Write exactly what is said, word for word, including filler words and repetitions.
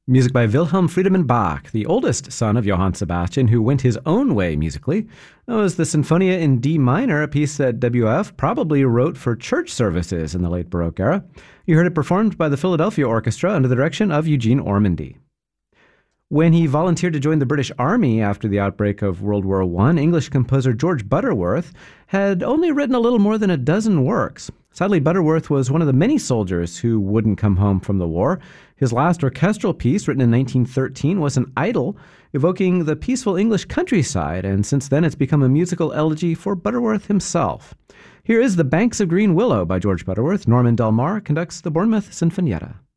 Music by Wilhelm Friedemann Bach, the oldest son of Johann Sebastian, who went his own way musically. That was the Sinfonia in D minor, a piece that W F probably wrote for church services in the late Baroque era. You heard it performed by the Philadelphia Orchestra under the direction of Eugene Ormandy. When he volunteered to join the British Army after the outbreak of World War One, English composer George Butterworth had only written a little more than a dozen works. Sadly, Butterworth was one of the many soldiers who wouldn't come home from the war. His last orchestral piece, written in nineteen thirteen, was an idyll evoking the peaceful English countryside, and since then it's become a musical elegy for Butterworth himself. Here is The Banks of Green Willow by George Butterworth. Norman Del Mar conducts the Bournemouth Sinfonietta.